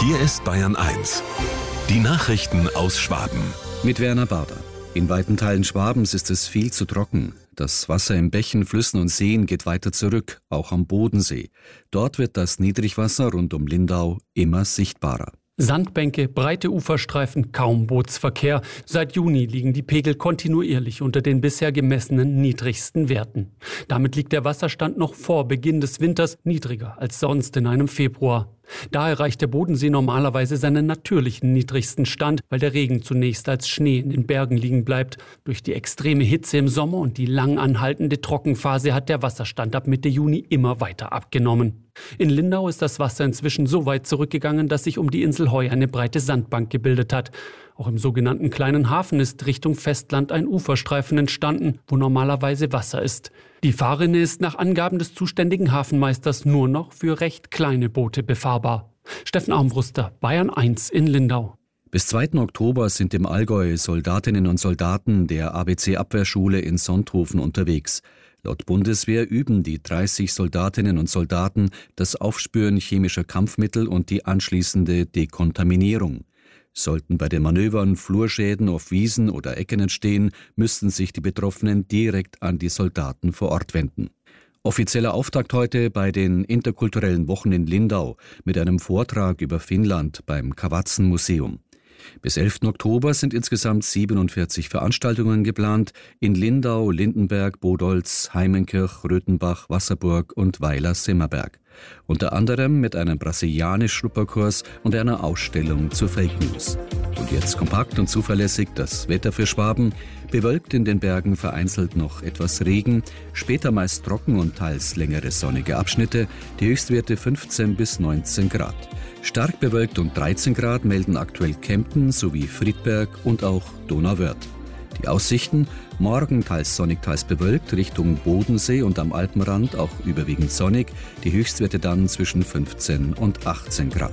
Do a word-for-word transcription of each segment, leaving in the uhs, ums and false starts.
Hier ist Bayern eins. Die Nachrichten aus Schwaben. Mit Werner Bader. In weiten Teilen Schwabens ist es viel zu trocken. Das Wasser in Bächen, Flüssen und Seen geht weiter zurück, auch am Bodensee. Dort wird das Niedrigwasser rund um Lindau immer sichtbarer. Sandbänke, breite Uferstreifen, kaum Bootsverkehr. Seit Juni liegen die Pegel kontinuierlich unter den bisher gemessenen niedrigsten Werten. Damit liegt der Wasserstand noch vor Beginn des Winters niedriger als sonst in einem Februar. Da erreicht der Bodensee normalerweise seinen natürlichen niedrigsten Stand, weil der Regen zunächst als Schnee in den Bergen liegen bleibt. Durch die extreme Hitze im Sommer und die lang anhaltende Trockenphase hat der Wasserstand ab Mitte Juni immer weiter abgenommen. In Lindau ist das Wasser inzwischen so weit zurückgegangen, dass sich um die Insel Heu eine breite Sandbank gebildet hat. Auch im sogenannten kleinen Hafen ist Richtung Festland ein Uferstreifen entstanden, wo normalerweise Wasser ist. Die Fahrrinne ist nach Angaben des zuständigen Hafenmeisters nur noch für recht kleine Boote befahrbar. Steffen Armbruster, Bayern eins in Lindau. Bis zweiten Oktober sind im Allgäu Soldatinnen und Soldaten der A B C-Abwehrschule in Sonthofen unterwegs. Laut Bundeswehr üben die dreißig Soldatinnen und Soldaten das Aufspüren chemischer Kampfmittel und die anschließende Dekontaminierung. Sollten bei den Manövern Flurschäden auf Wiesen oder Ecken entstehen, müssten sich die Betroffenen direkt an die Soldaten vor Ort wenden. Offizieller Auftakt heute bei den interkulturellen Wochen in Lindau mit einem Vortrag über Finnland beim Kavatsen-Museum. Bis elften Oktober sind insgesamt siebenundvierzig Veranstaltungen geplant in Lindau, Lindenberg, Bodolz, Heimenkirch, Röthenbach, Wasserburg und Weiler-Simmerberg. Unter anderem mit einem Brasilianisch-Schnupperkurs und einer Ausstellung zu Fake News. Und jetzt kompakt und zuverlässig das Wetter für Schwaben. Bewölkt in den Bergen vereinzelt noch etwas Regen, später meist trocken und teils längere sonnige Abschnitte, die Höchstwerte fünfzehn bis neunzehn Grad. Stark bewölkt und dreizehn Grad melden aktuell Kempten sowie Friedberg und auch Donauwörth. Die Aussichten: morgen teils sonnig, teils bewölkt, Richtung Bodensee und am Alpenrand auch überwiegend sonnig, die Höchstwerte dann zwischen fünfzehn und achtzehn Grad.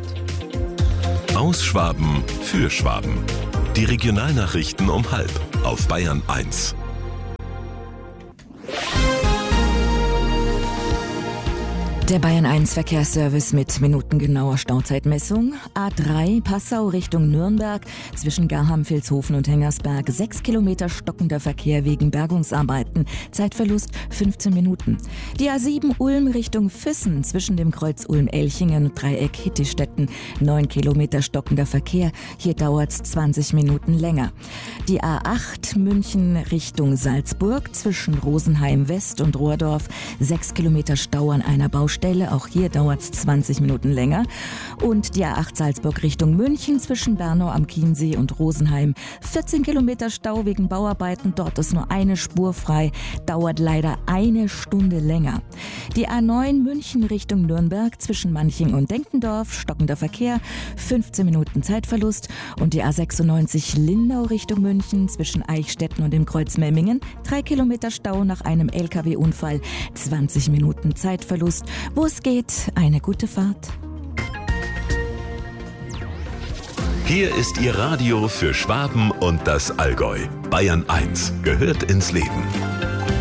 Aus Schwaben für Schwaben. Die Regionalnachrichten um halb auf Bayern eins. Der Bayern eins Verkehrsservice mit minutengenauer Stauzeitmessung. A drei Passau Richtung Nürnberg zwischen Garham, Vilshofen und Hengersberg. Sechs Kilometer stockender Verkehr wegen Bergungsarbeiten. Zeitverlust fünfzehn Minuten. Die A sieben Ulm Richtung Füssen zwischen dem Kreuz Ulm-Elchingen und Dreieck Hittistetten. Neun Kilometer stockender Verkehr. Hier dauert es zwanzig Minuten länger. Die A acht München Richtung Salzburg zwischen Rosenheim West und Rohrdorf. Sechs Kilometer Stau an einer Baustelle. Auch hier dauert es zwanzig Minuten länger. Und die A acht Salzburg Richtung München zwischen Bernau am Chiemsee und Rosenheim. vierzehn Kilometer Stau wegen Bauarbeiten. Dort ist nur eine Spur frei. Dauert leider eine Stunde länger. Die A neun München Richtung Nürnberg zwischen Manching und Denkendorf. Stockender Verkehr. fünfzehn Minuten Zeitverlust. Und die A sechsundneunzig Lindau Richtung München zwischen Eichstätten und dem Kreuz Memmingen. drei Kilometer Stau nach einem L K W-Unfall. zwanzig Minuten Zeitverlust. Wo es geht, eine gute Fahrt. Hier ist Ihr Radio für Schwaben und das Allgäu. Bayern eins gehört ins Leben.